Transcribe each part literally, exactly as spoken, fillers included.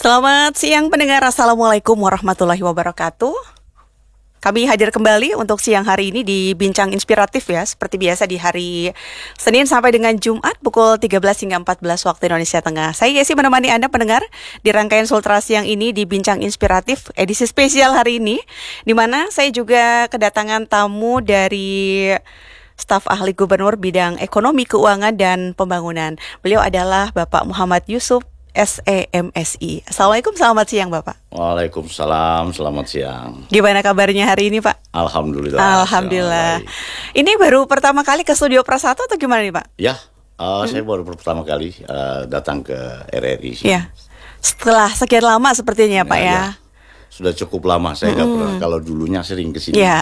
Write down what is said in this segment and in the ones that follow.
Selamat siang pendengar, Assalamualaikum warahmatullahi wabarakatuh. Kami hadir kembali untuk siang hari ini di Bincang Inspiratif ya. Seperti biasa di hari Senin sampai dengan Jumat pukul tiga belas hingga empat belas waktu Indonesia Tengah. Saya Yesi menemani Anda pendengar di rangkaian Sultra siang ini di Bincang Inspiratif edisi spesial hari ini, di mana saya juga kedatangan tamu dari staf ahli gubernur bidang ekonomi, keuangan, dan pembangunan. Beliau adalah Bapak Muhammad Yusuf S E M S I. Assalamualaikum, selamat siang Bapak. Waalaikumsalam, selamat siang. Gimana kabarnya hari ini Pak? Alhamdulillah. Alhamdulillah. Ini baru pertama kali ke studio Prasatu atau gimana nih Pak? Ya, uh, hmm. saya baru pertama kali uh, datang ke R R I. Ya, setelah sekian lama sepertinya ya, Pak ya, ya. Sudah cukup lama, saya nggak hmm. pernah, kalau dulunya sering kesini. Ya.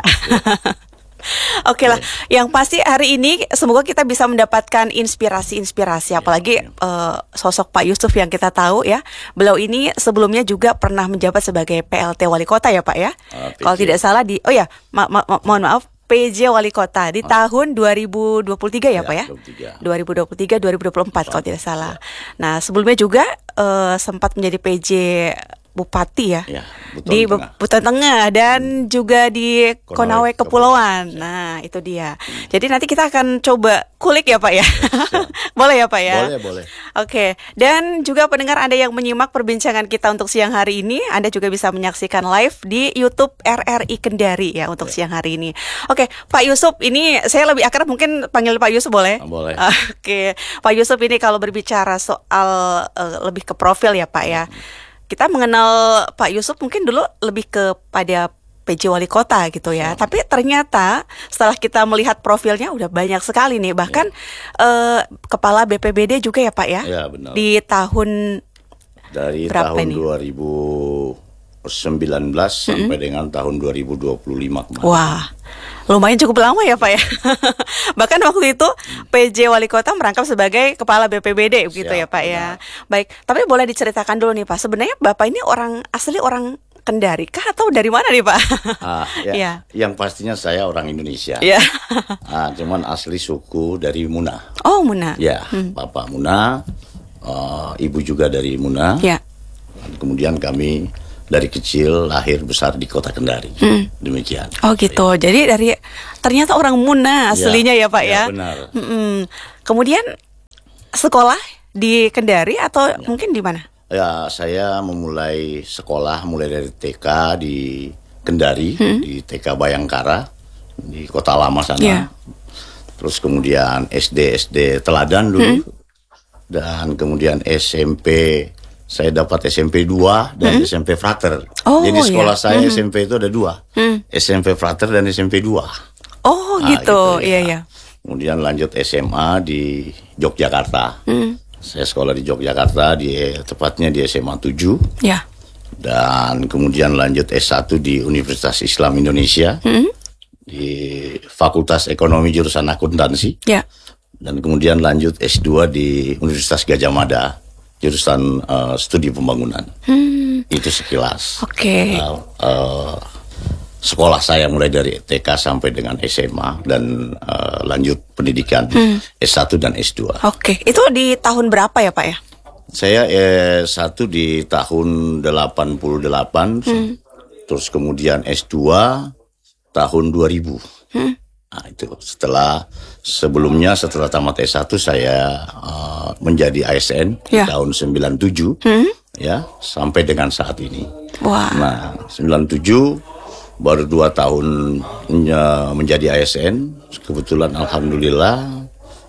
Oke lah, yang pasti hari ini semoga kita bisa mendapatkan inspirasi-inspirasi, apalagi uh, sosok Pak Yusuf yang kita tahu ya. Beliau ini sebelumnya juga pernah menjabat sebagai P L T Wali Kota ya Pak ya. Uh, Kalau tidak salah di, oh ya, ma- ma- ma- mohon maaf, P J Wali Kota di uh. tahun dua ribu dua puluh tiga ya, ya Pak ya. dua ribu dua puluh tiga dua ribu dua puluh empat kalau tidak salah. Ya. Nah sebelumnya juga uh, sempat menjadi P J Bupati ya, ya di Buton Tengah dan hmm. juga di Konawe, Konawe Kepulauan. Ya. Nah itu dia. Hmm. Jadi nanti kita akan coba kulik ya Pak ya. Boleh ya Pak ya. Boleh boleh. Oke. Dan juga pendengar Anda yang menyimak perbincangan kita untuk siang hari ini, Anda juga bisa menyaksikan live di YouTube R R I Kendari ya untuk ya. siang hari ini. Oke Pak Yusuf, ini saya lebih akrab mungkin panggil Pak Yusuf boleh? Boleh. Oke Pak Yusuf, ini kalau berbicara soal uh, lebih ke profil ya Pak ya. Hmm. Kita mengenal Pak Yusuf mungkin dulu lebih kepada P J Wali Kota gitu ya. So. Tapi ternyata setelah kita melihat profilnya udah banyak sekali nih. Bahkan yeah. eh, Kepala B P B D juga ya Pak ya. Ya benar. Di tahun dari berapa tahun ini? dua ribu sembilan belas mm-hmm. sampai dengan tahun dua ribu dua puluh lima kemarin. Wah, lumayan cukup lama ya Pak ya. Bahkan waktu itu P J Wali Kota merangkap sebagai Kepala B P B D gitu ya Pak ya. Benar. Baik, tapi boleh diceritakan dulu nih Pak, sebenarnya Bapak ini orang asli orang Kendari kah atau dari mana nih Pak? Ah, ya. ya. Yang pastinya saya orang Indonesia. Ya. ah, cuman asli suku dari Muna. Oh Muna. Ya, hmm. Bapak Muna, uh, Ibu juga dari Muna. Ya. Dan kemudian kami dari kecil lahir besar di Kota Kendari. Hmm. Demikian. Oh gitu. Ya. Jadi dari ternyata orang Muna aslinya ya, ya Pak ya. Ya benar. Mm-mm. Kemudian sekolah di Kendari atau ya. mungkin di mana? Ya, saya memulai sekolah mulai dari T K di Kendari, hmm. di T K Bayangkara di Kota Lama sana. Ya. Terus kemudian S D S D Teladan dulu. Hmm. Dan kemudian S M P saya dapat S M P dua dan hmm? S M P Frater. Oh, Jadi sekolah ya. saya hmm. S M P itu ada dua. Hmm. S M P Frater dan S M P dua. Oh nah, gitu, iya ya. Kemudian lanjut S M A di Yogyakarta. Hmm. Saya sekolah di Yogyakarta, di tepatnya di S M A tujuh. Ya. Dan kemudian lanjut S satu di Universitas Islam Indonesia. Hmm. Di Fakultas Ekonomi jurusan Akuntansi. Ya. Dan kemudian lanjut S dua di Universitas Gadjah Mada, jurusan uh, studi pembangunan. Hmm. Itu sekilas. Oke. Okay. Uh, uh, sekolah saya mulai dari T K sampai dengan S M A dan uh, lanjut pendidikan hmm. S satu dan S dua. Oke. Okay. Itu di tahun berapa ya Pak ya? Saya S satu di tahun delapan puluh delapan, hmm. terus kemudian S dua tahun dua ribu. Hmm. Nah, itu setelah sebelumnya setelah tamat S satu saya uh, menjadi A S N ya. Di tahun sembilan puluh tujuh hmm? ya sampai dengan saat ini. Wah. Nah, sembilan puluh tujuh baru dua tahun uh, menjadi A S N. Kebetulan alhamdulillah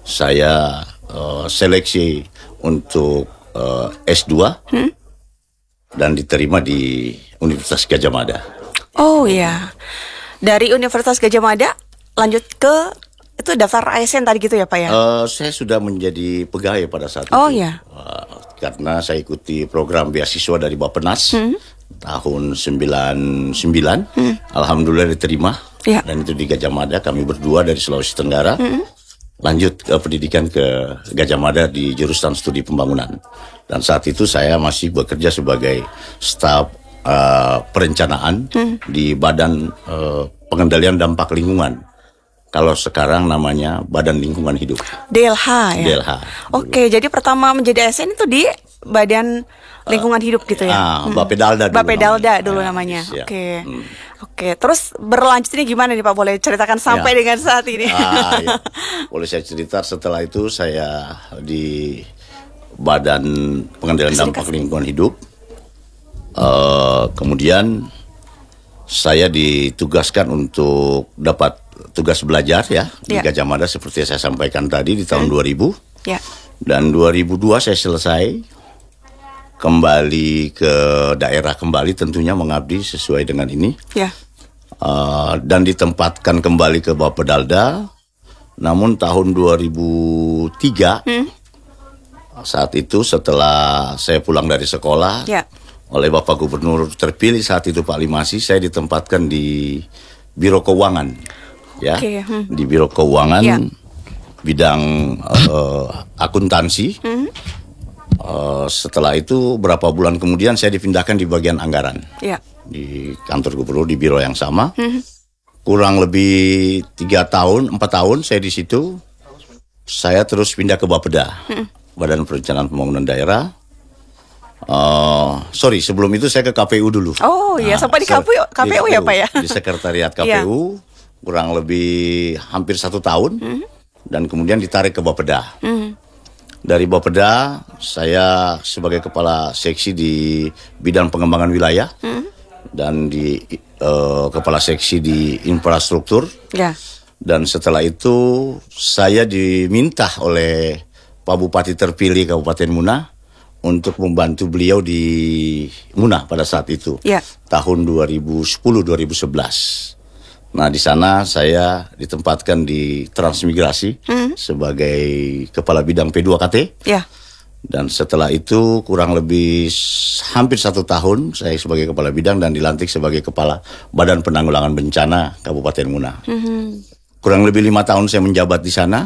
saya uh, seleksi untuk uh, S dua hmm? dan diterima di Universitas Gadjah Mada. Oh ya. Dari Universitas Gadjah Mada lanjut ke itu daftar A S N tadi gitu ya Pak ya? Uh, saya sudah menjadi pegawai pada saat oh, itu. Oh ya. Uh, karena saya ikuti program beasiswa dari Bappenas hmm. tahun sembilan puluh sembilan. Hmm. Alhamdulillah diterima. Ya. Dan itu di Gadjah Mada, kami berdua dari Sulawesi Tenggara. Hmm. Lanjut ke pendidikan ke Gadjah Mada di jurusan studi pembangunan. Dan saat itu saya masih bekerja sebagai staf uh, perencanaan hmm. di Badan uh, Pengendalian Dampak Lingkungan. Kalau sekarang namanya Badan Lingkungan Hidup. D L H ya? D L H. Oke, jadi pertama menjadi A S N itu di Badan Lingkungan uh, Hidup gitu ya. Ah, hmm. Bapedalda dulu. Bapedalda dulu namanya. Oke. Ya. Oke. Hmm. Oke, terus berlanjut ini gimana nih Pak? Boleh ceritakan sampai ya. dengan saat ini? Ah, ya. Boleh saya cerita, setelah itu saya di Badan Pengendalian Dampak Lingkungan Hidup. Uh, kemudian saya ditugaskan untuk dapat tugas belajar ya di ya. Gajah Mada seperti yang saya sampaikan tadi di tahun hmm. dua ribu. Ya. Dan dua ribu dua saya selesai kembali ke daerah kembali, tentunya mengabdi sesuai dengan ini. Ya. Uh, dan ditempatkan kembali ke Bapedalda. Namun tahun dua ribu tiga hmm. saat itu setelah saya pulang dari sekolah, ya. oleh Bapak Gubernur terpilih saat itu Pak Limasi, saya ditempatkan di Biro Keuangan, ya, okay. hmm. di Biro Keuangan, ya. bidang uh, akuntansi. Hmm. Uh, setelah itu berapa bulan kemudian saya dipindahkan di bagian anggaran, ya. di kantor gubernur di biro yang sama. Hmm. Kurang lebih tiga tahun, empat tahun saya di situ. Saya terus pindah ke Bapeda, hmm. Badan Perencanaan Pembangunan Daerah. Uh, sorry, sebelum itu saya ke K P U dulu. Oh iya, nah, sampai di K P U, K P U ya Pak ya? Di Sekretariat K P U, ya. kurang lebih hampir satu tahun. Hmm. Dan kemudian ditarik ke Bapeda. Hmm. Dari Bapeda, saya sebagai kepala seksi di bidang pengembangan wilayah hmm. dan di uh, kepala seksi di infrastruktur. Ya. Dan setelah itu saya diminta oleh Pak Bupati terpilih Kabupaten Muna untuk membantu beliau di Muna pada saat itu, ya. tahun dua ribu sepuluh dua ribu sebelas. Nah, di sana saya ditempatkan di Transmigrasi hmm. sebagai kepala bidang P dua K T. Ya. Dan setelah itu kurang lebih hampir satu tahun saya sebagai kepala bidang dan dilantik sebagai kepala Badan Penanggulangan Bencana Kabupaten Muna. Hmm. Kurang lebih lima tahun saya menjabat di sana.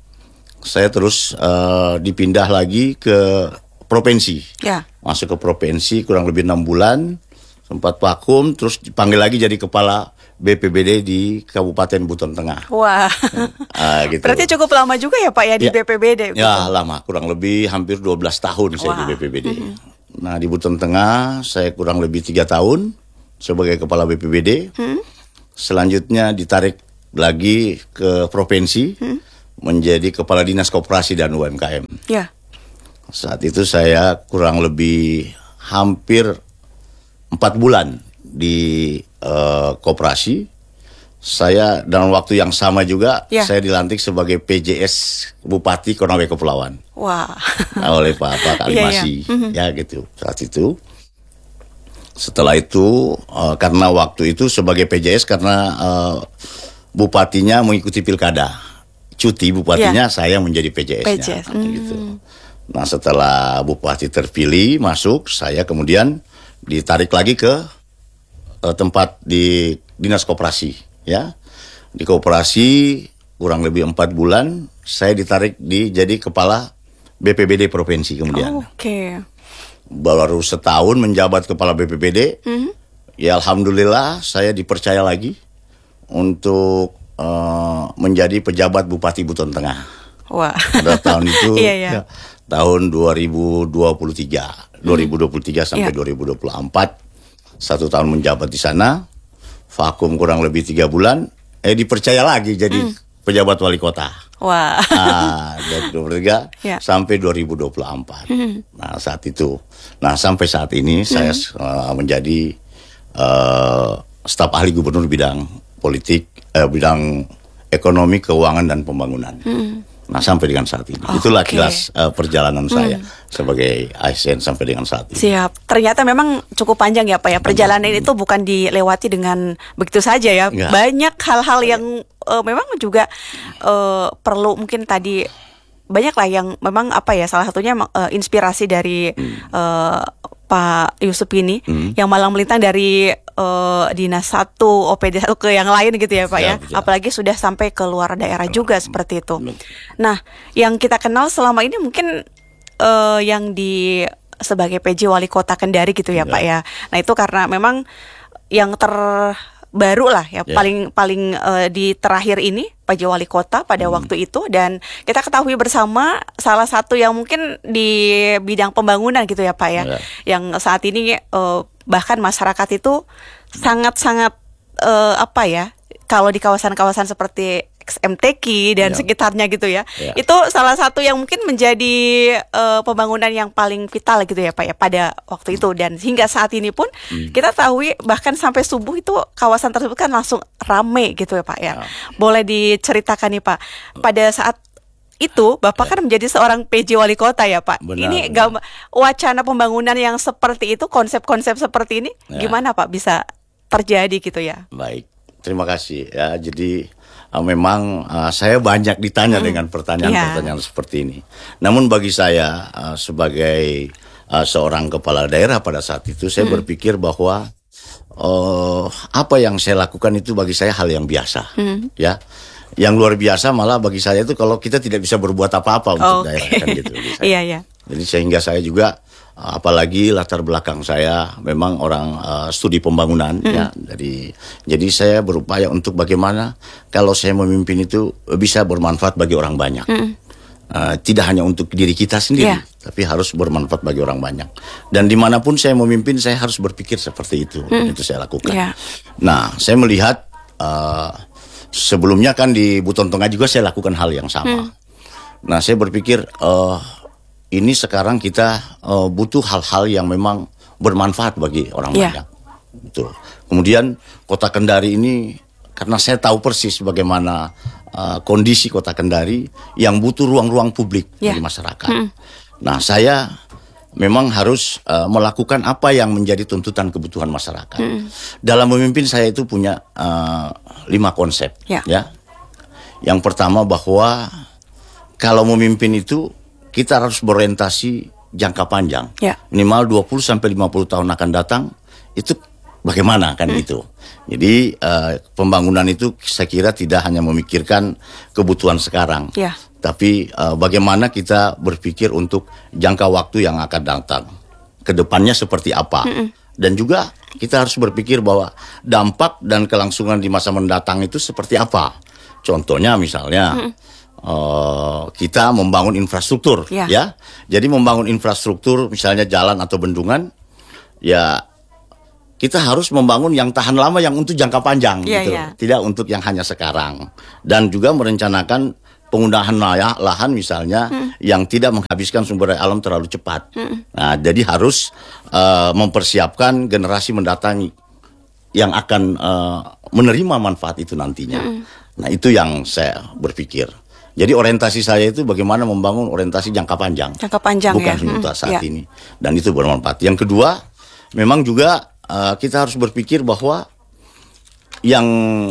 Saya terus uh, dipindah lagi ke provinsi. Ya. Masuk ke provinsi kurang lebih enam bulan. Sempat vakum, terus dipanggil lagi jadi kepala B P B D di Kabupaten Buton Tengah. Wah, uh, gitu. Berarti cukup lama juga ya Pak ya di ya, B P B D? Gitu. Ya lama, kurang lebih hampir dua belas tahun saya Wah. di B P B D. Mm-hmm. Nah di Buton Tengah saya kurang lebih tiga tahun sebagai kepala B P B D. Mm-hmm. Selanjutnya ditarik lagi ke provinsi mm-hmm. menjadi kepala dinas koperasi dan U M K M. Ya. Saat itu saya kurang lebih hampir empat bulan di uh, koperasi. Saya dalam waktu yang sama juga ya. saya dilantik sebagai P J S Bupati Konawe Kepulauan. Wah. Nah, oleh Pak Pak Kalimasi. ya, ya. ya gitu saat itu. Setelah itu uh, karena waktu itu sebagai P J S karena uh, bupatinya mengikuti pilkada, cuti bupatinya ya. saya menjadi P J S-nya. P J S. Hmm. Gitu. Nah setelah bupati terpilih masuk, saya kemudian ditarik lagi ke uh, tempat di dinas koperasi, ya. Di koperasi kurang lebih empat bulan, saya ditarik di jadi kepala B P B D provinsi kemudian. Oh, Oke. Okay. Baru setahun menjabat kepala B P B D, mm-hmm. ya alhamdulillah saya dipercaya lagi untuk uh, menjadi pejabat Bupati Buton Tengah. Wah. Pada tahun itu, iya, iya. Ya, tahun dua ribu dua puluh tiga. dua ribu dua puluh tiga sampai yeah. dua ribu dua puluh empat, satu tahun menjabat di sana, vakum kurang lebih tiga bulan, eh dipercaya lagi jadi mm. pejabat wali kota. Wah. Nah, dari dua ribu dua puluh tiga yeah. sampai dua ribu dua puluh empat. Mm. Nah saat itu, nah sampai saat ini mm. saya uh, menjadi uh, staf ahli gubernur bidang politik, uh, bidang ekonomi, keuangan dan pembangunan. Mm. Nah sampai dengan saat ini, oh, itulah okay. kilas uh, perjalanan hmm. saya sebagai A S N sampai dengan saat ini. Siap. Ternyata memang cukup panjang ya Pak ya. Perjalanan hmm. itu bukan dilewati dengan begitu saja ya. Enggak. Banyak hal-hal yang uh, memang juga uh, perlu mungkin tadi banyak lah yang memang apa ya. Salah satunya uh, inspirasi dari hmm. uh, Pak Yusuf ini hmm. yang malang melintang dari uh, dinas satu O P D satu ke yang lain gitu ya Pak ya, ya. Apalagi sudah sampai ke luar daerah juga hmm. seperti itu. Hmm. Nah, yang kita kenal selama ini mungkin uh, yang di sebagai P J Wali Kota Kendari gitu ya, ya Pak ya. Nah, itu karena memang yang ter baru lah ya, yeah. paling paling uh, di terakhir ini P J Wali Kota pada hmm. waktu itu, dan kita ketahui bersama salah satu yang mungkin di bidang pembangunan gitu ya Pak ya, yeah. yang saat ini uh, bahkan masyarakat itu sangat-sangat uh, apa ya, kalau di kawasan-kawasan seperti M T Q dan yeah. sekitarnya gitu ya, yeah. itu salah satu yang mungkin menjadi uh, pembangunan yang paling vital gitu ya Pak ya pada waktu itu, dan hingga saat ini pun hmm. kita tahu bahkan sampai subuh itu kawasan tersebut kan langsung rame gitu ya Pak ya. Yeah. Boleh diceritakan nih Pak, pada saat itu Bapak yeah. kan menjadi seorang P J Wali Kota ya Pak. Benar, ini benar. Gam- wacana pembangunan yang seperti itu, konsep-konsep seperti ini yeah. gimana Pak bisa terjadi gitu ya? Baik, terima kasih ya. Jadi Uh, memang uh, saya banyak ditanya hmm. dengan pertanyaan-pertanyaan yeah. seperti ini. Namun bagi saya uh, sebagai uh, seorang kepala daerah pada saat itu, saya hmm. berpikir bahwa uh, apa yang saya lakukan itu bagi saya hal yang biasa, hmm. ya. Yang luar biasa malah bagi saya itu kalau kita tidak bisa berbuat apa-apa untuk okay. daerah kan gitu. Iya iya. Jadi sehingga saya juga, apalagi latar belakang saya memang orang uh, studi pembangunan mm. ya, dari jadi saya berupaya untuk bagaimana kalau saya memimpin itu bisa bermanfaat bagi orang banyak, mm. uh, tidak hanya untuk diri kita sendiri, yeah. tapi harus bermanfaat bagi orang banyak. Dan dimanapun saya memimpin, saya harus berpikir seperti itu, mm. dan itu saya lakukan. Yeah. Nah, saya melihat uh, sebelumnya kan di Buton Tengah juga saya lakukan hal yang sama. Mm. Nah, saya berpikir uh, ini sekarang kita uh, butuh hal-hal yang memang bermanfaat bagi orang yeah. banyak. Betul. Kemudian Kota Kendari ini, karena saya tahu persis bagaimana uh, kondisi Kota Kendari yang butuh ruang-ruang publik yeah. dari masyarakat. Mm. Nah, saya memang harus uh, melakukan apa yang menjadi tuntutan kebutuhan masyarakat. Mm. Dalam memimpin saya itu punya uh, lima konsep. Yeah. Ya. Yang pertama bahwa kalau memimpin itu kita harus berorientasi jangka panjang, ya. minimal dua puluh sampai lima puluh tahun akan datang, itu bagaimana kan hmm. gitu. Jadi uh, pembangunan itu saya kira tidak hanya memikirkan kebutuhan sekarang, ya. tapi uh, bagaimana kita berpikir untuk jangka waktu yang akan datang, kedepannya seperti apa. Hmm. Dan juga kita harus berpikir bahwa dampak dan kelangsungan di masa mendatang itu seperti apa. Contohnya misalnya, hmm. Uh, kita membangun infrastruktur, ya. ya. Jadi membangun infrastruktur, misalnya jalan atau bendungan, ya kita harus membangun yang tahan lama, yang untuk jangka panjang, ya, gitu. Ya. Tidak untuk yang hanya sekarang. Dan juga merencanakan penggunaan lahan, misalnya hmm. yang tidak menghabiskan sumber daya alam terlalu cepat. Hmm. Nah, jadi harus uh, mempersiapkan generasi mendatangi yang akan uh, menerima manfaat itu nantinya. Hmm. Nah, itu yang saya berpikir. Jadi orientasi saya itu bagaimana membangun orientasi jangka panjang, jangka panjang bukan ya? sebentar hmm, saat ya. ini, dan itu bermanfaat. Yang kedua, memang juga uh, kita harus berpikir bahwa yang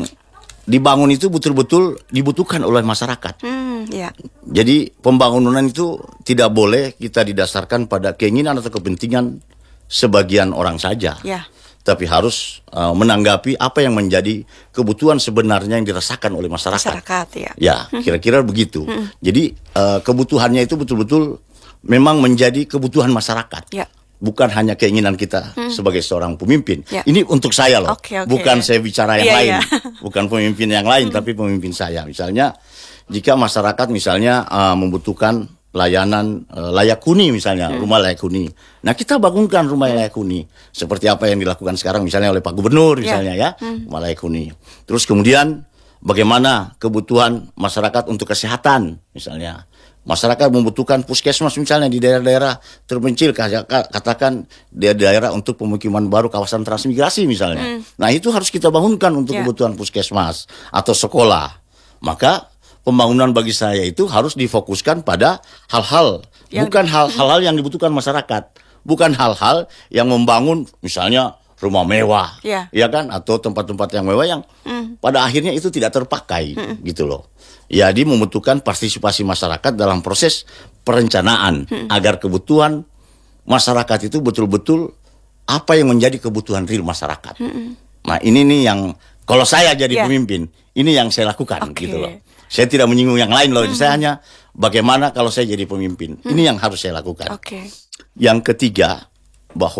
dibangun itu betul-betul dibutuhkan oleh masyarakat. Hmm, ya. Jadi pembangunan itu tidak boleh kita didasarkan pada keinginan atau kepentingan sebagian orang saja. Ya. Tapi harus uh, menanggapi apa yang menjadi kebutuhan sebenarnya yang dirasakan oleh masyarakat. Masyarakat, ya. Ya, kira-kira begitu. Hmm. Jadi uh, kebutuhannya itu betul-betul memang menjadi kebutuhan masyarakat. Ya. Bukan hanya keinginan kita hmm. sebagai seorang pemimpin. Ya. Ini untuk saya loh. Okay, okay, bukan ya. saya bicara yang ya, lain. Ya. Bukan pemimpin yang lain, hmm. tapi pemimpin saya. Misalnya, jika masyarakat misalnya uh, membutuhkan layanan uh, layak huni misalnya, hmm. rumah layak huni. Nah, kita bangunkan rumah layak huni seperti apa yang dilakukan sekarang misalnya oleh Pak Gubernur misalnya yeah. ya, hmm. rumah layak huni. Terus kemudian bagaimana kebutuhan masyarakat untuk kesehatan misalnya. Masyarakat membutuhkan puskesmas misalnya di daerah-daerah terpencil, katakan daerah-daerah untuk pemukiman baru kawasan transmigrasi misalnya. Hmm. Nah, itu harus kita bangunkan untuk yeah. kebutuhan puskesmas atau sekolah. Maka pembangunan bagi saya itu harus difokuskan pada hal-hal, yang, bukan hal-hal yang dibutuhkan masyarakat, bukan hal-hal yang membangun misalnya rumah mewah, ya, ya kan, atau tempat-tempat yang mewah yang mm. pada akhirnya itu tidak terpakai, mm. gitu loh. Jadi membutuhkan partisipasi masyarakat dalam proses perencanaan mm. agar kebutuhan masyarakat itu betul-betul apa yang menjadi kebutuhan real masyarakat. Mm. Nah, ini nih yang kalau saya jadi yeah. pemimpin, ini yang saya lakukan, okay. gitu loh. Saya tidak menyinggung yang lain loh. Mm-hmm. Saya hanya bagaimana kalau saya jadi pemimpin. Mm. Ini yang harus saya lakukan. Okay. Yang ketiga, bahwa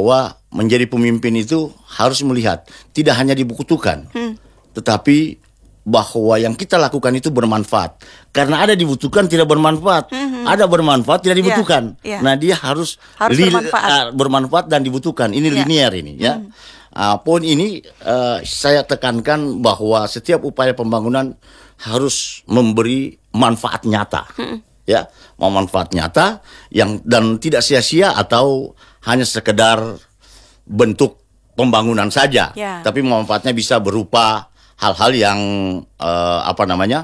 menjadi pemimpin itu harus melihat tidak hanya dibutuhkan, hmm. tetapi bahwa yang kita lakukan itu bermanfaat. Karena ada dibutuhkan tidak bermanfaat, hmm. ada bermanfaat tidak dibutuhkan. Yeah, yeah. Nah dia harus, harus li- bermanfaat. Uh, bermanfaat dan dibutuhkan. Ini yeah. linear ini ya. Hmm. Uh, poin ini uh, saya tekankan bahwa setiap upaya pembangunan harus memberi manfaat nyata, hmm. ya, manfaat nyata yang dan tidak sia-sia atau hanya sekedar bentuk pembangunan saja, yeah. tapi manfaatnya bisa berupa hal-hal yang uh, apa namanya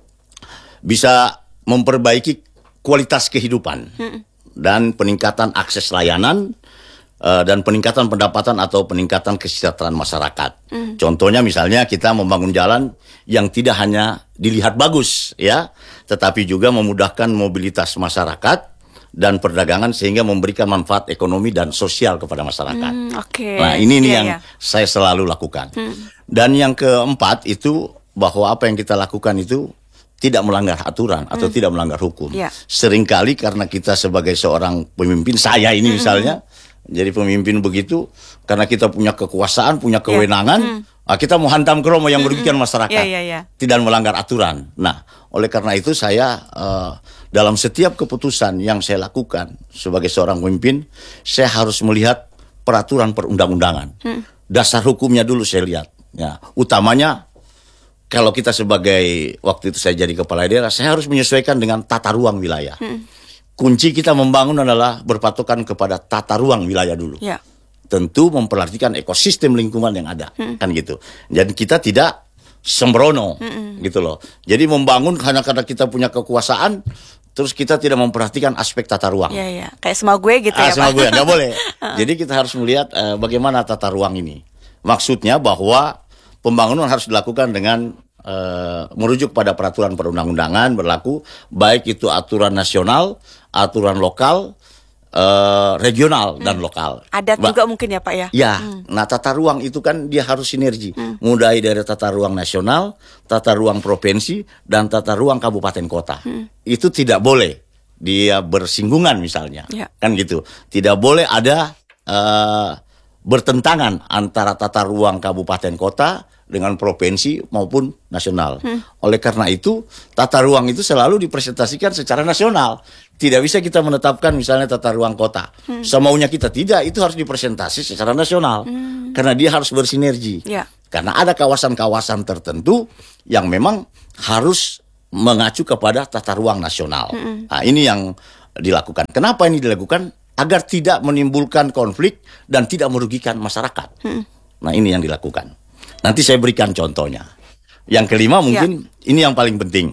bisa memperbaiki kualitas kehidupan hmm. dan peningkatan akses layanan. Uh, dan peningkatan pendapatan atau peningkatan kesejahteraan masyarakat. Mm. Contohnya misalnya kita membangun jalan yang tidak hanya dilihat bagus ya, tetapi juga memudahkan mobilitas masyarakat dan perdagangan sehingga memberikan manfaat ekonomi dan sosial kepada masyarakat. Mm, okay. Nah ini nih yeah, yang yeah. saya selalu lakukan. Mm. Dan yang keempat itu bahwa apa yang kita lakukan itu tidak melanggar aturan atau mm. tidak melanggar hukum. Yeah. Seringkali karena kita sebagai seorang pemimpin, saya ini mm-hmm. misalnya jadi pemimpin begitu, karena kita punya kekuasaan, punya kewenangan, yeah. mm. kita mau hantam kromo yang merugikan masyarakat, yeah, yeah, yeah. tidak melanggar aturan. Nah, oleh karena itu saya uh, dalam setiap keputusan yang saya lakukan sebagai seorang pemimpin, saya harus melihat peraturan perundang-undangan. Mm. Dasar hukumnya dulu saya lihat. Ya, utamanya kalau kita sebagai waktu itu saya jadi kepala daerah, saya harus menyesuaikan dengan tata ruang wilayah. Mm. Kunci kita membangun adalah berpatokan kepada tata ruang wilayah dulu. Ya. Tentu memperhatikan ekosistem lingkungan yang ada, hmm. kan gitu. Dan kita tidak sembrono, hmm. gitu loh. Jadi membangun hanya karena kita punya kekuasaan, terus kita tidak memperhatikan aspek tata ruang. Ya, ya. Kayak semua gue gitu ah, ya, semua Pak. gue, nggak boleh. Jadi kita harus melihat uh, bagaimana tata ruang ini. Maksudnya bahwa pembangunan harus dilakukan dengan uh, merujuk pada peraturan perundang-undangan berlaku, baik itu aturan nasional, aturan lokal, uh, regional hmm. dan lokal. Adat ba- juga mungkin ya Pak ya? Ya, hmm. nah tata ruang itu kan dia harus sinergi. Hmm. Mulai dari tata ruang nasional, tata ruang provinsi, dan tata ruang kabupaten kota. Hmm. Itu tidak boleh dia bersinggungan misalnya. Ya. Kan gitu. Tidak boleh ada uh, bertentangan antara tata ruang kabupaten kota dengan provinsi maupun nasional. Hmm. Oleh karena itu, tata ruang itu selalu dipresentasikan secara nasional. Tidak bisa kita menetapkan misalnya tata ruang kota. Hmm. Semaunya kita tidak, itu harus dipresentasi secara nasional. Hmm. Karena dia harus bersinergi. Ya. Karena ada kawasan-kawasan tertentu yang memang harus mengacu kepada tata ruang nasional. Hmm. Nah, ini yang dilakukan. Kenapa ini dilakukan? Agar tidak menimbulkan konflik dan tidak merugikan masyarakat. Hmm. Nah, ini yang dilakukan. Nanti saya berikan contohnya. Yang kelima mungkin ya. Ini yang paling penting.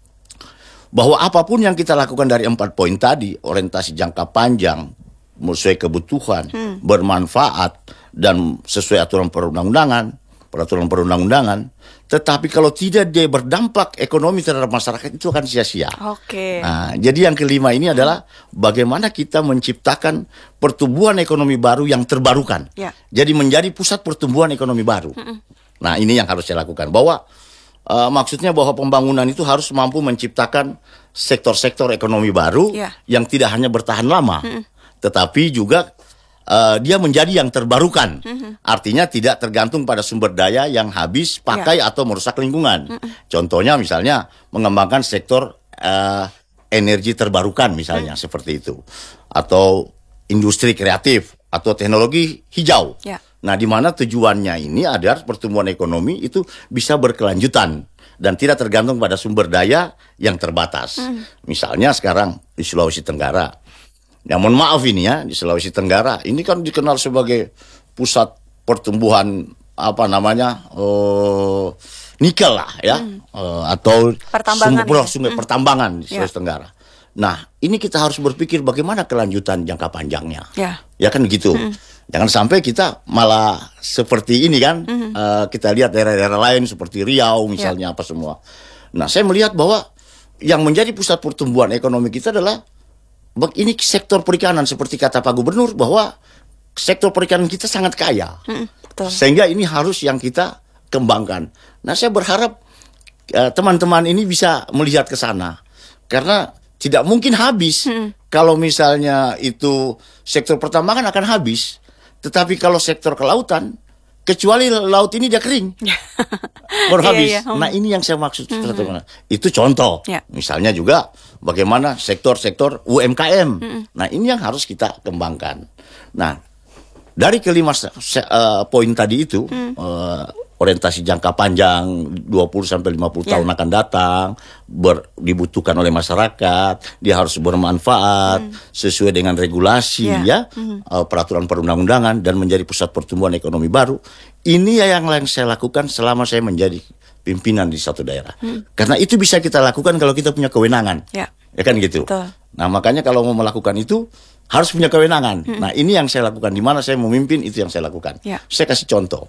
Bahwa apapun yang kita lakukan dari empat poin tadi, orientasi jangka panjang, sesuai kebutuhan, hmm. bermanfaat, dan sesuai aturan perundang-undangan, peraturan perundang-undangan, tetapi kalau tidak dia berdampak ekonomi terhadap masyarakat, itu akan sia-sia. Oke. Nah, jadi yang kelima ini adalah bagaimana kita menciptakan pertumbuhan ekonomi baru yang terbarukan. Ya. Jadi menjadi pusat pertumbuhan ekonomi baru. Mm-mm. Nah, ini yang harus saya lakukan. Bahwa uh, maksudnya bahwa pembangunan itu harus mampu menciptakan sektor-sektor ekonomi baru ya. Yang tidak hanya bertahan lama, Mm-mm. tetapi juga Uh, dia menjadi yang terbarukan. Mm-hmm. Artinya tidak tergantung pada sumber daya yang habis pakai yeah. atau merusak lingkungan. Mm-hmm. Contohnya misalnya mengembangkan sektor uh, energi terbarukan misalnya mm. seperti itu. Atau industri kreatif atau teknologi hijau. Yeah. Nah, di mana tujuannya ini agar pertumbuhan ekonomi itu bisa berkelanjutan dan tidak tergantung pada sumber daya yang terbatas. Mm. Misalnya sekarang di Sulawesi Tenggara. Ya mohon maaf ini ya, di Sulawesi Tenggara ini kan dikenal sebagai pusat pertumbuhan apa namanya uh, nikel lah ya, hmm. uh, atau pertambangan, sumber ya? sungai hmm. pertambangan di Sulawesi ya. Tenggara. Nah ini kita harus berpikir bagaimana kelanjutan jangka panjangnya, ya, ya kan gitu. Hmm. Jangan sampai kita malah seperti ini kan, hmm. uh, kita lihat daerah-daerah lain seperti Riau misalnya ya. Apa semua. Nah saya melihat bahwa yang menjadi pusat pertumbuhan ekonomi kita adalah ini sektor perikanan, seperti kata Pak Gubernur bahwa sektor perikanan kita sangat kaya, hmm, betul. Sehingga ini harus yang kita kembangkan. Nah saya berharap uh, teman-teman ini bisa melihat ke sana, karena tidak mungkin habis. hmm. Kalau misalnya itu sektor pertambangan akan habis, Tetapi kalau sektor kelautan, kecuali laut ini dia kering, baru habis. Iya, iya. Hmm. Nah ini yang saya maksud. Hmm. Itu contoh. Ya. Misalnya juga bagaimana sektor-sektor U M K M. Hmm. Nah ini yang harus kita kembangkan. Nah dari kelima uh, poin tadi itu, hmm. uh, orientasi jangka panjang dua puluh sampai lima puluh yeah. tahun akan datang, ber, dibutuhkan oleh masyarakat, dia harus bermanfaat mm. sesuai dengan regulasi yeah. ya, mm. uh, peraturan perundang-undangan dan menjadi pusat pertumbuhan ekonomi baru. Ini ya yang lain saya lakukan selama saya menjadi pimpinan di satu daerah. Mm. Karena itu bisa kita lakukan kalau kita punya kewenangan. Yeah. Ya kan gitu. Betul. Nah, makanya kalau mau melakukan itu harus punya kewenangan. Mm. Nah, ini yang saya lakukan, di mana saya memimpin itu yang saya lakukan. Yeah. Saya kasih contoh.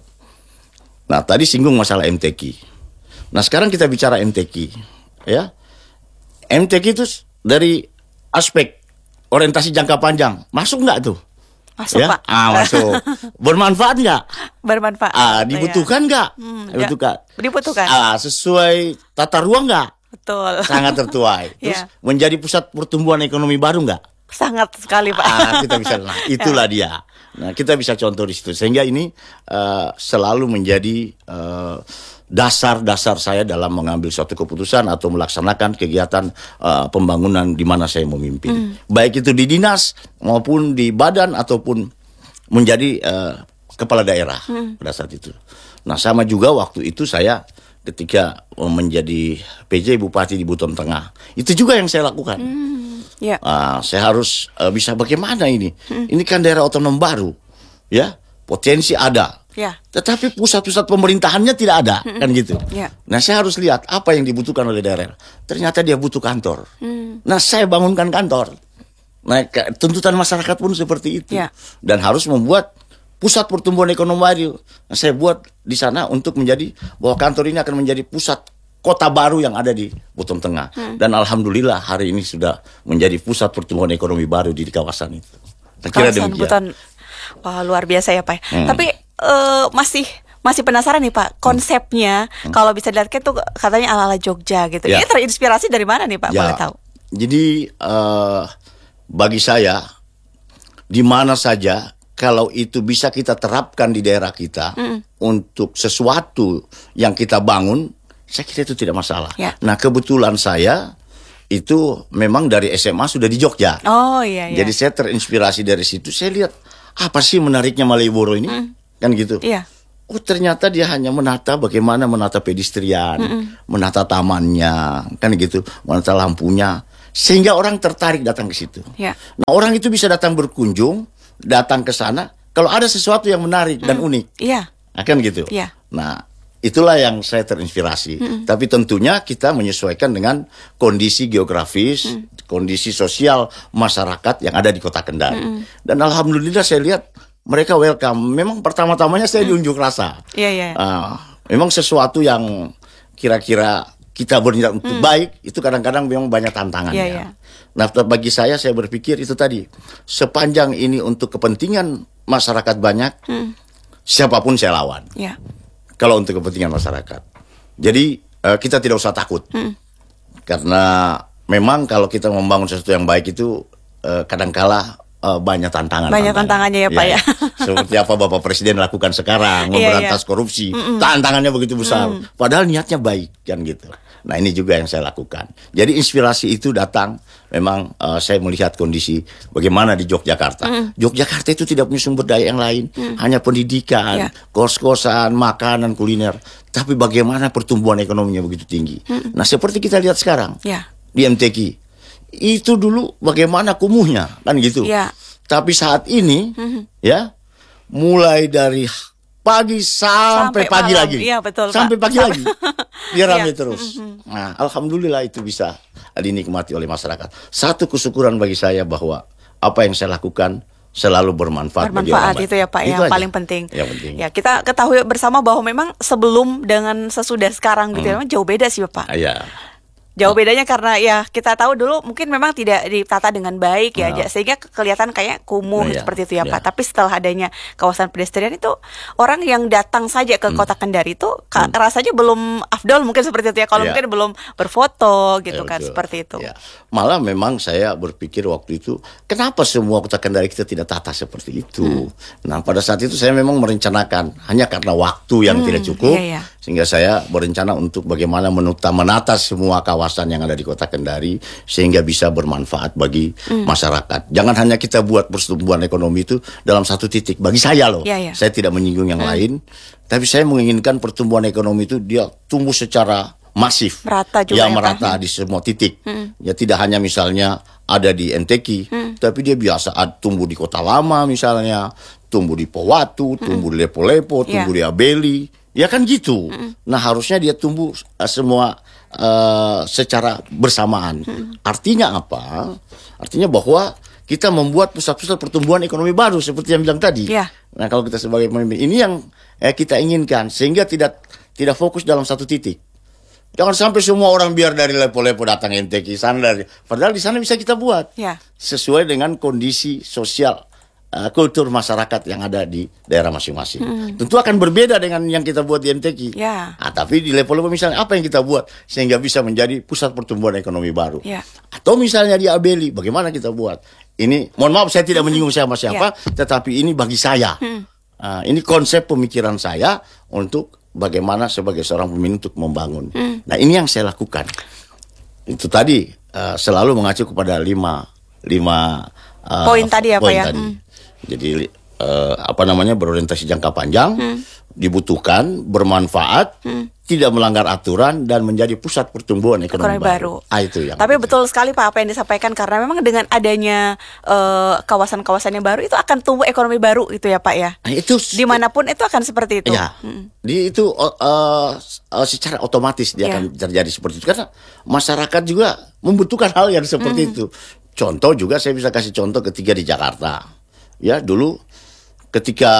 Nah, tadi singgung masalah M T Q. Nah, sekarang kita bicara M T Q, ya. M T Q itu dari aspek orientasi jangka panjang, masuk nggak tuh? Masuk, ya? Pak. Ah, masuk. Bermanfaat nggak? Bermanfaat. Ah, dibutuhkan nggak? Ya. Hmm, dibutuhkan. Dibutuhkan. Ah, sesuai tata ruang nggak? Betul. Sangat tertuai. Terus ya. Menjadi pusat pertumbuhan ekonomi baru nggak? Sangat sekali, Pak. Ah, kita bisa, nah, itulah dia. Nah, kita bisa contoh di situ. Sehingga ini uh, selalu menjadi uh, dasar-dasar saya dalam mengambil suatu keputusan atau melaksanakan kegiatan uh, pembangunan di mana saya memimpin. Hmm. Baik itu di dinas maupun di badan ataupun menjadi uh, kepala daerah hmm. pada saat itu. Nah, sama juga waktu itu saya ketika menjadi P J Bupati di Buton Tengah. Itu juga yang saya lakukan. Hmm. Yeah. Uh, saya harus uh, bisa bagaimana ini? Hmm. Ini kan daerah otonom baru, ya, potensi ada, yeah. tetapi pusat-pusat pemerintahannya tidak ada, hmm. kan gitu. Yeah. Nah, saya harus lihat apa yang dibutuhkan oleh daerah. Ternyata dia butuh kantor. Hmm. Nah, saya bangunkan kantor. Nah, tuntutan masyarakat pun seperti itu, yeah. dan harus membuat pusat pertumbuhan ekonomi baru. Nah, saya buat di sana untuk menjadi bahwa kantor ini akan menjadi pusat kota baru yang ada di Buton Tengah. Hmm. Dan alhamdulillah hari ini sudah menjadi pusat pertumbuhan ekonomi baru di kawasan itu. Saya kira demikian. Buton. Wah, luar biasa ya, Pak. Hmm. Tapi uh, masih masih penasaran nih, Pak, konsepnya hmm. kalau bisa dilihat itu katanya ala-ala Jogja gitu. Ya. Ini terinspirasi dari mana nih, Pak? Ya. Boleh tahu? Jadi uh, bagi saya di mana saja kalau itu bisa kita terapkan di daerah kita hmm. untuk sesuatu yang kita bangun, saya kira itu tidak masalah. Ya. Nah, kebetulan saya itu memang dari S M A sudah di Jogja. Oh iya. iya. Jadi saya terinspirasi dari situ. Saya lihat apa sih menariknya Malioboro ini, mm. kan gitu. Iya. Oh ternyata dia hanya menata bagaimana menata pedestrian, Mm-mm. menata tamannya, kan gitu, menata lampunya, sehingga orang tertarik datang ke situ. Ya. Nah orang itu bisa datang berkunjung, datang ke sana kalau ada sesuatu yang menarik mm. dan unik. Iya. Nah, kan gitu. Iya. Nah. Itulah yang saya terinspirasi. Mm-hmm. Tapi tentunya kita menyesuaikan dengan kondisi geografis, mm. kondisi sosial masyarakat yang ada di Kota Kendari. Mm-hmm. Dan alhamdulillah saya lihat mereka welcome. Memang pertama-tamanya saya mm. diunjuk rasa. Yeah, yeah. Uh, memang sesuatu yang kira-kira kita berniat untuk mm. baik, itu kadang-kadang memang banyak tantangannya. Yeah, yeah. Nah, bagi saya, saya berpikir itu tadi, sepanjang ini untuk kepentingan masyarakat banyak, mm. siapapun saya lawan. Yeah. Kalau untuk kepentingan masyarakat. Jadi uh, kita tidak usah takut. Hmm. Karena memang kalau kita membangun sesuatu yang baik itu uh, kadangkala uh, banyak tantangan. Banyak tantangannya ya, Pak ya. ya. Seperti apa Bapak Presiden lakukan sekarang, memberantas korupsi. Mm-mm. Tantangannya begitu besar. Mm. Padahal niatnya baik kan gitu. Nah ini juga yang saya lakukan. Jadi inspirasi itu datang. Memang uh, saya melihat kondisi bagaimana di Yogyakarta. Mm. Yogyakarta itu tidak punya sumber daya yang lain. Mm. Hanya pendidikan, yeah. kos-kosan, makanan, kuliner. Tapi bagaimana pertumbuhan ekonominya begitu tinggi. Mm. Nah seperti kita lihat sekarang. Yeah. Di M T Q. Itu dulu bagaimana kumuhnya. Kan gitu. Yeah. Tapi saat ini. Mm-hmm. Ya. Mulai dari pagi sampai, sampai pagi malam. Lagi. Iya, betul, sampai Pak. pagi lagi. Dia ramai ya. terus. Mm-hmm. Nah, alhamdulillah itu bisa dinikmati oleh masyarakat. Satu kesyukuran bagi saya bahwa apa yang saya lakukan selalu bermanfaat, bermanfaat bagi orang. Itu ya Pak, itu yang aja. Paling penting. Yang penting. Ya, kita ketahui bersama bahwa memang sebelum dengan sesudah sekarang gitu hmm. ya, jauh beda sih Pak. Iya. Jauh bedanya karena ya kita tahu dulu mungkin memang tidak ditata dengan baik ya, Nah. sehingga kelihatan kayak kumuh Nah, ya, seperti itu ya, ya. Pak. Tapi setelah adanya kawasan pedestrian itu, orang yang datang saja ke Hmm. Kota Kendari itu ka- rasanya belum afdol mungkin seperti itu ya. Kalau Ya. mungkin belum berfoto gitu Ya, kan, betul. seperti itu. Ya. Malah memang saya berpikir waktu itu, kenapa semua Kota Kendari kita tidak tata seperti itu? Hmm. Nah, pada saat itu saya memang merencanakan, hanya karena waktu yang tidak cukup, iya, iya. sehingga saya berencana untuk bagaimana menuta, menata semua kawasan yang ada di Kota Kendari sehingga bisa bermanfaat bagi Hmm. masyarakat. Jangan hanya kita buat pertumbuhan ekonomi itu dalam satu titik. Bagi saya loh, Ya, ya. saya tidak menyinggung yang lain, tapi saya menginginkan pertumbuhan ekonomi itu dia tumbuh secara masif, Merata juga ya, ya, Pak. merata di semua titik. Ya tidak hanya misalnya ada di N T K, tapi dia biasa ad- tumbuh di Kota Lama misalnya, tumbuh di Powatu, tumbuh di Lepo-Lepo, Ya. tumbuh di Abeli, ya kan gitu. Nah harusnya dia tumbuh uh, semua uh, secara bersamaan. Artinya apa? Artinya bahwa kita membuat pusat-pusat pertumbuhan ekonomi baru seperti yang bilang tadi. Ya. Nah kalau kita sebagai pemimpin, ini yang eh, kita inginkan sehingga tidak tidak fokus dalam satu titik. Jangan sampai semua orang biar dari Lepo-Lepo datang N T K sana dari, padahal di sana bisa kita buat Ya. sesuai dengan kondisi sosial uh, kultur masyarakat yang ada di daerah masing-masing. Tentu akan berbeda dengan yang kita buat di N T K. Ya. Nah, tapi di Lepo-Lepo misalnya apa yang kita buat sehingga bisa menjadi pusat pertumbuhan ekonomi baru. Ya. Atau misalnya di Abeli, bagaimana kita buat? Ini, mohon maaf saya tidak menyinggung siapa-siapa, tetapi ini bagi saya. Ah, ini konsep pemikiran saya untuk bagaimana sebagai seorang pemimpin untuk membangun. Nah ini yang saya lakukan. Itu tadi uh, selalu mengacu kepada lima lima uh, Poin tadi ya, Pak, poin ya? tadi. Hmm. Jadi uh, apa namanya berorientasi jangka panjang, dibutuhkan, bermanfaat, tidak melanggar aturan dan menjadi pusat pertumbuhan ekonomi, Ekonomi baru. Ah, itu yang Tapi penting. betul sekali Pak apa yang disampaikan, karena memang dengan adanya eh, kawasan-kawasan yang baru itu akan tumbuh ekonomi baru gitu ya Pak ya. Nah, itu Dimanapun itu akan seperti itu. Ya, di itu uh, uh, secara otomatis dia Ya. akan terjadi seperti itu karena masyarakat juga membutuhkan hal yang seperti itu. Contoh juga saya bisa kasih contoh ketika di Jakarta. Ya, dulu ketika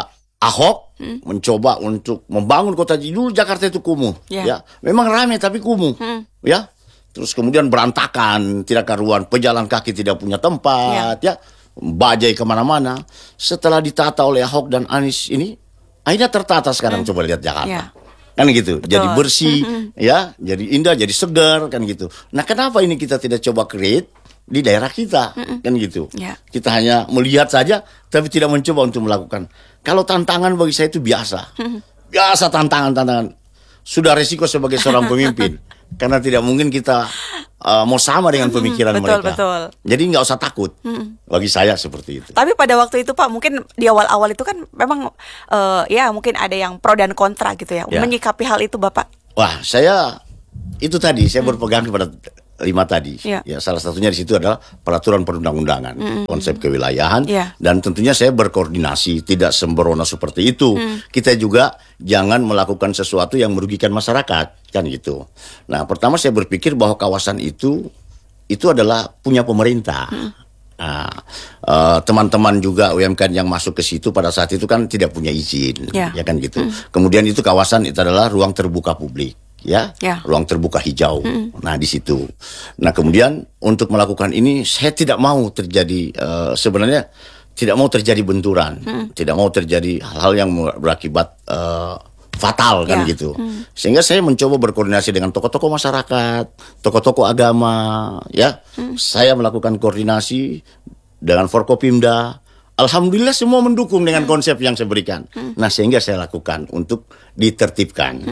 Ahok mencoba untuk membangun kota, dulu Jakarta itu kumuh, Ya. ya. Memang ramai tapi kumuh, ya. Terus kemudian berantakan, tidak karuan, pejalan kaki tidak punya tempat, ya. Bajai kemana-mana. Setelah ditata oleh Ahok dan Anies ini, akhirnya tertata sekarang. Coba lihat Jakarta. Ya. Kan gitu, Betul. jadi bersih, ya, jadi indah, jadi segar, kan gitu. Nah, kenapa ini kita tidak coba create di daerah kita, kan gitu. Ya. Kita hanya melihat saja, tapi tidak mencoba untuk melakukan. Kalau tantangan bagi saya itu biasa, biasa tantangan-tantangan. Sudah resiko sebagai seorang pemimpin, karena tidak mungkin kita uh, mau sama dengan pemikiran Betul, mereka. betul. Jadi nggak usah takut. Bagi saya seperti itu. Tapi pada waktu itu Pak, mungkin di awal-awal itu kan memang eh, ya mungkin ada yang pro dan kontra gitu ya. Ya. Menyikapi hal itu Bapak. Wah, saya itu tadi saya berpegang kepada lima tadi. Ya. Ya, salah satunya di situ adalah peraturan perundang-undangan, konsep kewilayahan, Ya. dan tentunya saya berkoordinasi, tidak sembrono seperti itu. Kita juga jangan melakukan sesuatu yang merugikan masyarakat, kan gitu. Nah, pertama saya berpikir bahwa kawasan itu itu adalah punya pemerintah. Nah, eh, teman-teman juga U M K M yang masuk ke situ pada saat itu kan tidak punya izin, Ya. ya kan gitu. Kemudian itu kawasan itu adalah ruang terbuka publik, ya, Ya. ruang terbuka hijau. Nah di situ. Nah kemudian untuk melakukan ini saya tidak mau terjadi eh, sebenarnya tidak mau terjadi benturan, tidak mau terjadi hal-hal yang berakibat eh, fatal kan Ya. gitu. Sehingga saya mencoba berkoordinasi dengan tokoh-tokoh masyarakat, tokoh-tokoh agama, ya. Saya melakukan koordinasi dengan Forkopimda. Alhamdulillah semua mendukung dengan konsep yang saya berikan. Nah, sehingga saya lakukan untuk ditertibkan.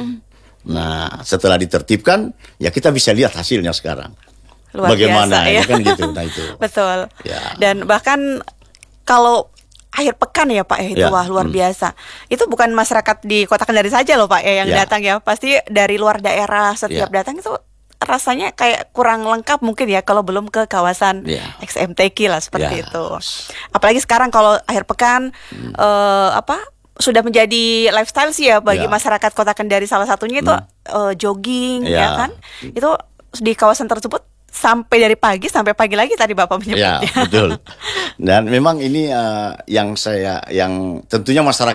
Nah, setelah ditertibkan, ya kita bisa lihat hasilnya sekarang. Luar Bagaimana biasa, ya ya. kan gitu. Nah itu. Betul. Ya. Dan bahkan kalau akhir pekan ya Pak ya, itu Ya, wah luar hmm. biasa. Itu bukan masyarakat di Kota Kendari saja loh Pak ya yang Ya. datang ya. Pasti dari luar daerah setiap Ya. datang itu rasanya kayak kurang lengkap mungkin ya kalau belum ke kawasan Ya. X M T K lah seperti Ya. itu. Apalagi sekarang kalau akhir pekan eh, apa sudah menjadi lifestyle sih ya bagi Ya. masyarakat Kota Kendari, salah satunya itu eh, jogging ya Ya. kan. Itu di kawasan tersebut sampai dari pagi sampai pagi lagi tadi Bapak Ya, menyebutnya. betul. Dan memang ini uh, yang saya yang tentunya masyarakat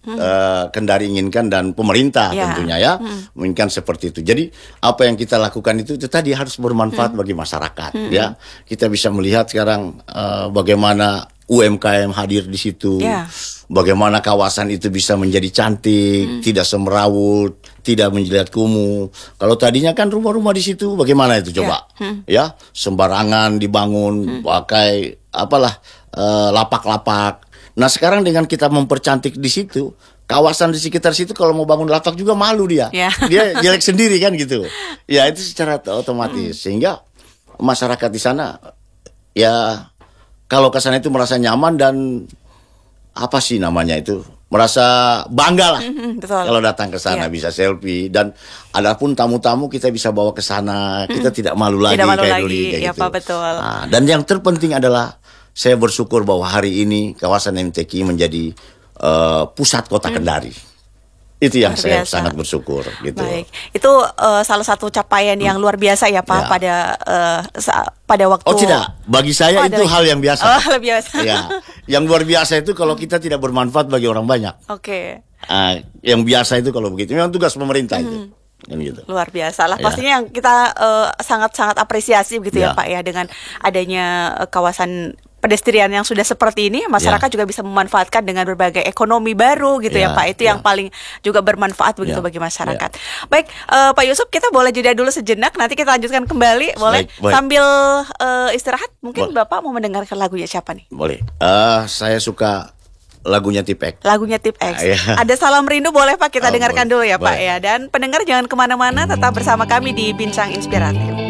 hmm. uh, Kendari inginkan dan pemerintah ya. tentunya ya hmm. menginginkan seperti itu. Jadi apa yang kita lakukan itu, itu tadi harus bermanfaat hmm. bagi masyarakat. Hmm. Ya, kita bisa melihat sekarang uh, bagaimana U M K M hadir di situ, yeah. bagaimana kawasan itu bisa menjadi cantik, hmm. tidak semrawut, tidak menjilat kumuh. Kalau tadinya kan rumah-rumah di situ, bagaimana itu coba, yeah. hmm. ya sembarangan dibangun, hmm. pakai apalah uh, lapak-lapak. Nah sekarang dengan kita mempercantik di situ, kawasan di sekitar situ kalau mau bangun lapak juga malu dia, yeah. dia jelek sendiri kan gitu. Ya itu secara otomatis hmm. sehingga masyarakat di sana ya. Kalau ke sana itu merasa nyaman dan apa sih namanya itu, merasa bangga lah. Mm-hmm, kalau datang ke sana yeah. bisa selfie, dan adapun tamu-tamu kita bisa bawa ke sana, kita mm. tidak malu lagi tidak malu kayak lagi. dulu kayak ya, gitu. Pak, betul. Nah, dan yang terpenting adalah saya bersyukur bahwa hari ini kawasan M T Q I menjadi uh, pusat kota mm. Kendari. Itu yang saya sangat bersyukur gitu. Baik. Itu uh, salah satu capaian yang luar biasa ya Pak ya. pada uh, sa- pada waktu. Oh tidak, bagi saya oh, itu hal yang biasa. Oh, hal biasa. Ya. Yang luar biasa itu kalau kita tidak bermanfaat bagi orang banyak. Oke. Okay. Uh, yang biasa itu kalau begitu memang tugas pemerintah hmm. itu. Kan gitu. Luar biasa lah. Ya. Pastinya yang kita uh, sangat-sangat apresiasi begitu ya. ya Pak ya, dengan adanya uh, kawasan pedestrian yang sudah seperti ini, masyarakat ya. juga bisa memanfaatkan dengan berbagai ekonomi baru gitu ya, ya Pak. Itu ya. yang paling juga bermanfaat begitu ya. bagi masyarakat. Ya. Baik, uh, Pak Yusuf, kita boleh jeda dulu sejenak, nanti kita lanjutkan kembali. Boleh? Baik, baik. Sambil uh, istirahat, mungkin boleh. Bapak mau mendengarkan lagunya siapa nih? Boleh. Uh, saya suka lagunya Tipek. Lagunya Tipek. Uh, ya. Ada Salam Rindu, boleh Pak kita oh, dengarkan boleh. dulu ya boleh. Pak ya. Dan pendengar jangan kemana-mana, tetap bersama kami di Bincang Inspiratif.